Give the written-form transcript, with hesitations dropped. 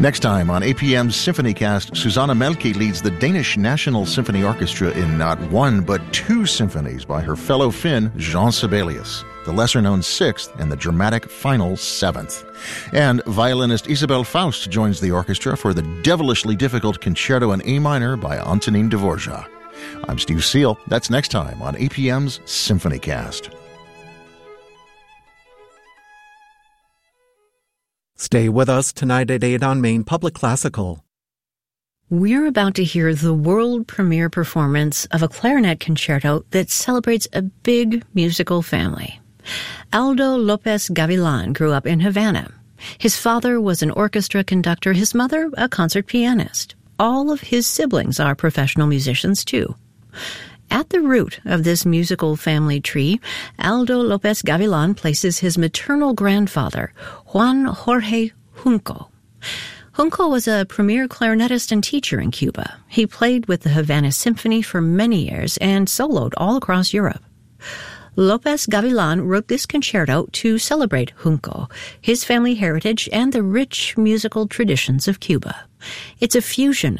Next time on APM's SymphonyCast, Susanna Melke leads the Danish National Symphony Orchestra in not one but two symphonies by her fellow Finn, Jean Sibelius, the lesser-known Sixth and the dramatic final Seventh. And violinist Isabelle Faust joins the orchestra for the devilishly difficult Concerto in A minor by Antonin Dvorak. I'm Steve Seal. That's next time on APM's SymphonyCast. Stay with us tonight at 8 on Main Public Classical. We're about to hear the world premiere performance of a clarinet concerto that celebrates a big musical family. Aldo Lopez Gavilan grew up in Havana. His father was an orchestra conductor, his mother a concert pianist. All of his siblings are professional musicians, too. At the root of this musical family tree, Aldo Lopez Gavilan places his maternal grandfather, Juan Jorge Junco. Junco was a premier clarinetist and teacher in Cuba. He played with the Havana Symphony for many years and soloed all across Europe. Lopez Gavilan wrote this concerto to celebrate Junco, his family heritage, and the rich musical traditions of Cuba. It's a fusion